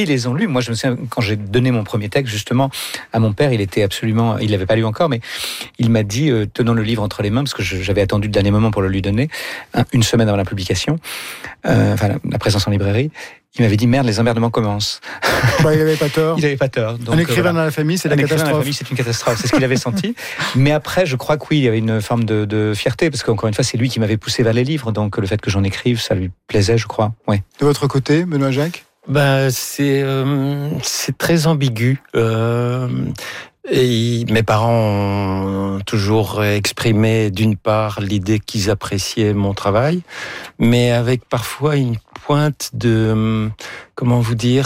Oui, ils les ont lus. Moi, je me souviens, quand j'ai donné mon premier texte, justement, à mon père, il l'avait pas lu encore, mais il m'a dit, tenons le livre entre les mains, parce que j'avais attendu le dernier moment pour le lui donner, une semaine avant la publication, la présence en librairie. Il m'avait dit, merde, les emmerdements commencent. Il n'avait pas tort. Il n'avait pas tort. Donc, un écrivain dans la famille, c'est la catastrophe. Dans la famille, c'est une catastrophe. C'est ce qu'il avait senti. Mais après, je crois que oui, il y avait une forme de fierté, parce qu'encore une fois, c'est lui qui m'avait poussé vers les livres. Donc, le fait que j'en écrive, ça lui plaisait, je crois. Ouais. De votre côté, Benoît Jacques ? C'est très ambigu. Et mes parents ont toujours exprimé, d'une part, l'idée qu'ils appréciaient mon travail, mais avec parfois une pointe de, comment vous dire,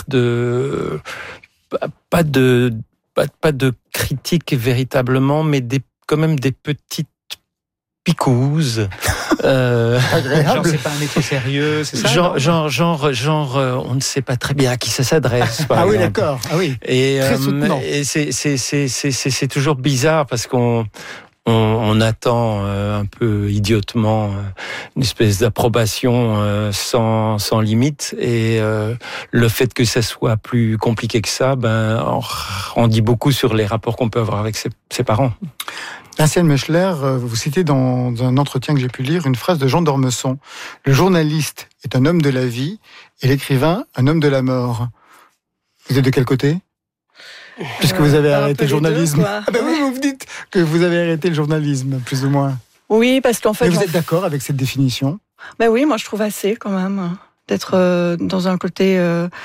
pas de critique véritablement, mais quand même des petites picouses. Genre, c'est pas un métier sérieux, c'est ça? Genre, on ne sait pas très bien à qui ça s'adresse. Ah oui, d'accord. Ah oui. Et c'est toujours bizarre parce qu'on attend un peu idiotement une espèce d'approbation sans limite, et le fait que ça soit plus compliqué que ça, on dit beaucoup sur les rapports qu'on peut avoir avec ses parents. Vinciane Mechler, vous citez dans un entretien que j'ai pu lire une phrase de Jean d'Ormesson. Le journaliste est un homme de la vie et l'écrivain un homme de la mort. Vous êtes de quel côté ? Puisque vous avez arrêté le journalisme. Oui, vous dites que vous avez arrêté le journalisme, plus ou moins. Oui, parce qu'en fait... Mais vous êtes d'accord avec cette définition ? Oui, moi je trouve assez quand même d'être dans un côté...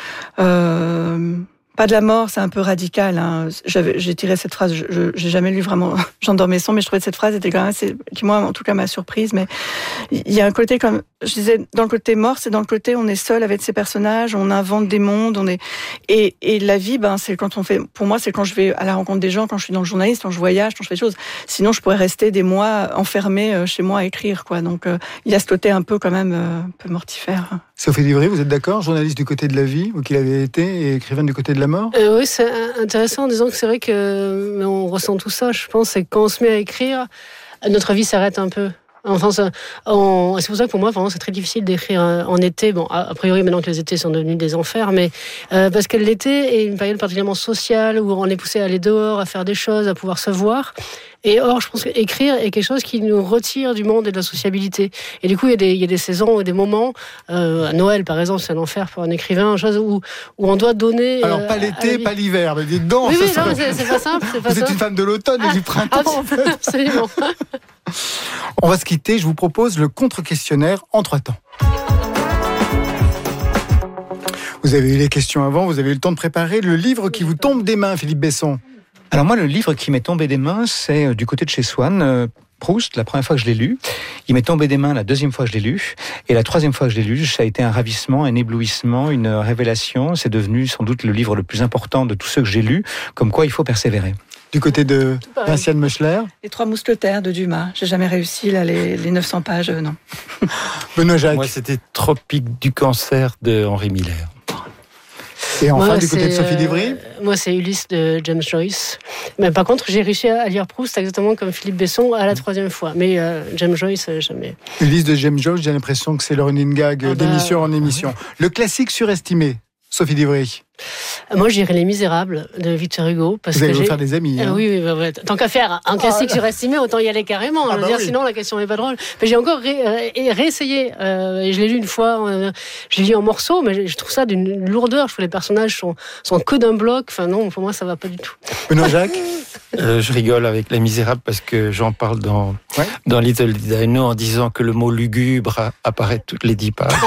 pas de la mort, c'est un peu radical. Hein. J'ai tiré cette phrase, j'ai jamais lu vraiment Jean d'Ormesson, mais je trouvais que cette phrase était quand même assez, qui moi en tout cas m'a surprise. Mais il y a un côté comme, je disais, dans le côté mort, c'est dans le côté on est seul avec ses personnages, on invente des mondes, et la vie, c'est quand on fait. Pour moi, c'est quand je vais à la rencontre des gens, quand je suis dans le journalisme, quand je voyage, quand je fais des choses. Sinon, je pourrais rester des mois enfermée chez moi à écrire, quoi. Donc, il y a ce côté un peu quand même un peu mortifère. Sophie Divry, vous êtes d'accord, journaliste du côté de la vie, vous qui l'avez été, et écrivaine du côté de la mort ? Oui, c'est intéressant en disant que c'est vrai que on ressent tout ça, je pense, c'est que quand on se met à écrire, notre vie s'arrête un peu. Enfin, c'est pour ça que pour moi, vraiment, c'est très difficile d'écrire en été. Bon, a priori, maintenant que les étés sont devenus des enfers, mais parce que l'été est une période particulièrement sociale où on est poussé à aller dehors, à faire des choses, à pouvoir se voir. Et or, je pense qu'écrire est quelque chose qui nous retire du monde et de la sociabilité. Et du coup, il y a des saisons, des moments. À Noël, par exemple, c'est un enfer pour un écrivain, chose où on doit donner. Alors pas l'été, pas l'hiver, mais dites donc. Oui, non, c'est pas simple. Vous êtes une femme de l'automne et du printemps. En fait. Absolument. On va se quitter. Je vous propose le contre-questionnaire en 3 temps. Vous avez eu les questions avant, vous avez eu le temps de préparer le livre qui vous tombe des mains, Philippe Besson. Alors moi, le livre qui m'est tombé des mains, c'est du côté de chez Swann, Proust, la première fois que je l'ai lu. Il m'est tombé des mains la deuxième fois que je l'ai lu. Et la troisième fois que je l'ai lu, ça a été un ravissement, un éblouissement, une révélation. C'est devenu sans doute le livre le plus important de tous ceux que j'ai lus, comme quoi il faut persévérer. Du côté de Vinciane Mechler. Les 3 mousquetaires de Dumas. J'ai jamais réussi, là, les 900 pages, non. Benoît Jacques. Moi, c'était Tropique du cancer de Henri Miller. Et enfin, du côté de Sophie Divry. Moi, c'est Ulysse de James Joyce. Mais par contre, j'ai réussi à lire Proust exactement comme Philippe Besson à la 3e fois. Mais James Joyce, jamais. Ulysse de James Joyce, j'ai l'impression que c'est le running gag d'émission en émission. Le classique surestimé, Sophie Divry. Moi, j'irais Les Misérables de Victor Hugo. Parce vous allez que vous faire des amis. Hein. Oui, tant qu'à faire un classique surestimé, autant y aller carrément. Sinon, la question n'est pas drôle. Mais j'ai encore réessayé. Et je l'ai lu une fois. Je l'ai lu en morceaux, mais je trouve ça d'une lourdeur. Je trouve que les personnages sont que d'un bloc. Enfin, non, pour moi, ça va pas du tout. Benoît Jacques. Je rigole avec Les Misérables parce que j'en parle dans Little Did I Know en disant que le mot lugubre apparaît toutes les 10 pages.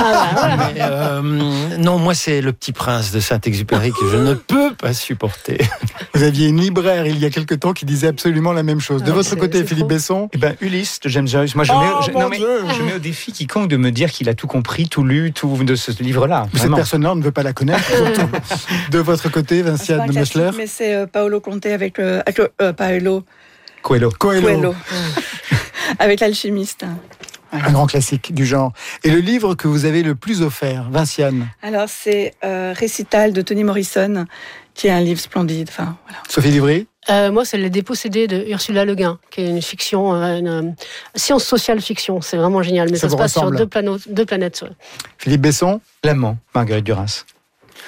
Non, moi, c'est Le Petit Prince de Saint-Exupéry que je ne peux pas supporter. Vous aviez une libraire il y a quelque temps qui disait absolument la même chose. De votre côté, Philippe Besson. Ulysse de James Joyce. Moi, je mets au défi quiconque de me dire qu'il a tout compris, tout lu, tout de ce livre-là. Cette personne-là, on ne veut pas la connaître. De votre côté, Vinciane de Mechler. Mais c'est Paolo Conte avec Paolo Coelho. Avec l'alchimiste. Un grand classique du genre. Et le livre que vous avez le plus offert, Vinciane? Alors, c'est Récital de Toni Morrison, qui est un livre splendide. Enfin, voilà. Sophie Divry? Moi, c'est Les Dépossédés de Ursula Le Guin, qui est une fiction, une science sociale fiction. C'est vraiment génial. Mais ça se passe sur deux planètes. Ouais. Philippe Besson? L'amant, Marguerite Duras.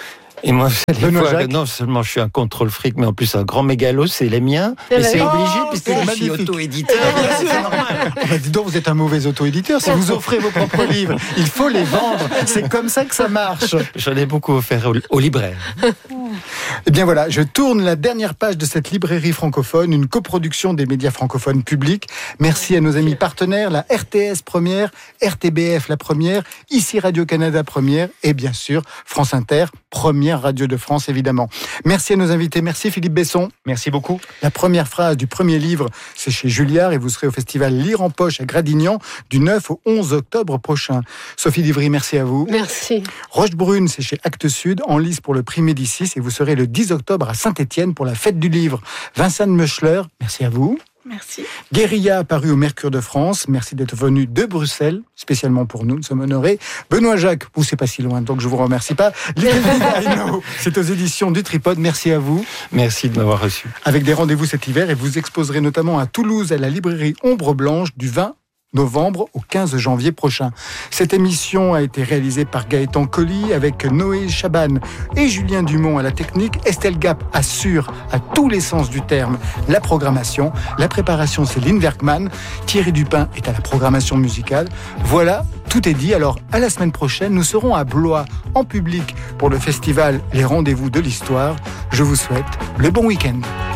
Et moi, vous allez Benoît voir que Jacques. non seulement je suis un contrôle fric, mais en plus un grand mégalo, c'est les miens. Eh Et ben c'est oui. obligé puisque c'est je suis magnifique. auto-éditeur. C'est normal. Bah, dis donc, vous êtes un mauvais auto-éditeur. Si vous offrez vos propres livres, il faut les vendre. C'est comme ça que ça marche. J'en ai beaucoup offert aux libraires. Eh bien voilà, je tourne la dernière page de cette librairie francophone, une coproduction des médias francophones publics. Merci à nos amis partenaires, la RTS première, RTBF la première, ici Radio-Canada première et bien sûr France Inter, première radio de France évidemment. Merci à nos invités, merci Philippe Besson. Merci beaucoup. La première phrase du premier livre, c'est chez Julliard et vous serez au festival Lire en Poche à Gradignan du 9 au 11 octobre prochain. Sophie Divry, merci à vous. Merci. Rochebrune, c'est chez Actes Sud, en lice pour le prix Médicis et vous serez le 10 octobre à Saint-Étienne pour la fête du livre. Vincent Meuchler, merci à vous. Merci. Guérilla, paru au Mercure de France, merci d'être venu de Bruxelles, spécialement pour nous, nous sommes honorés. Benoît Jacques, vous c'est pas si loin, donc je vous remercie pas. Little Did I Know, c'est aux éditions du Tripode, merci à vous. Merci de m'avoir reçu. Avec des rendez-vous cet hiver et vous exposerez notamment à Toulouse à la librairie Ombre Blanche du 20 novembre au 15 janvier prochain. Cette émission a été réalisée par Gaëtan Colli avec Noé Chaban et Julien Dumont à la technique. Estelle Gap assure à tous les sens du terme la programmation. La préparation, c'est Lynn Werkman. Thierry Dupin est à la programmation musicale. Voilà, tout est dit. Alors, à la semaine prochaine, nous serons à Blois en public pour le festival Les Rendez-vous de l'Histoire. Je vous souhaite le bon week-end.